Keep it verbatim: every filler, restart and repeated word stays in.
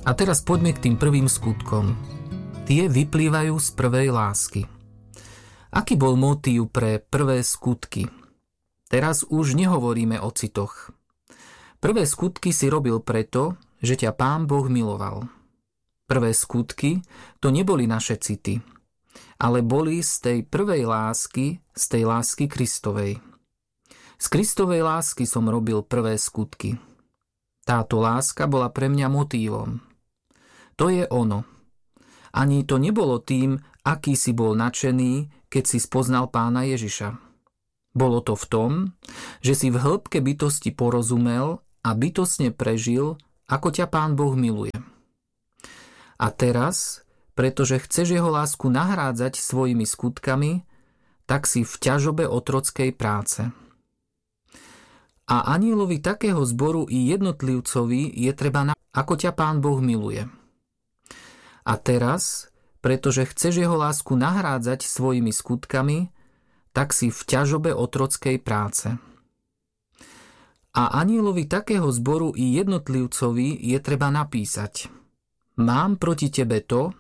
A teraz poďme k tým prvým skutkom. Tie vyplývajú z prvej lásky. Aký bol motív pre prvé skutky? Teraz už nehovoríme o citoch. Prvé skutky si robil preto, že ťa Pán Boh miloval. Prvé skutky to neboli naše city, ale boli z tej prvej lásky, z tej lásky Kristovej. Z Kristovej lásky som robil prvé skutky. Táto láska bola pre mňa motívom. To je ono. Ani to nebolo tým, aký si bol nadšený, keď si spoznal Pána Ježiša. Bolo to v tom, že si v hĺbke bytosti porozumel a bytostne prežil, ako ťa Pán Boh miluje. A teraz, pretože chceš jeho lásku nahrádzať svojimi skutkami, tak si v ťažobe otrockej práce. A anjelovi takého zboru i jednotlivcovi je treba na... ako ťa Pán Boh miluje. A teraz, pretože chceš jeho lásku nahrádzať svojimi skutkami, tak si v ťažobe otrockej práce. A anjelovi takého zboru i jednotlivcovi je treba napísať: Mám proti tebe to,